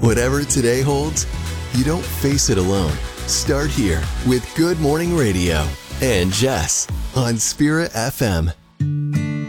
Whatever today holds, you don't face it alone. Start here with Good Morning Radio and Jess on Spirit FM.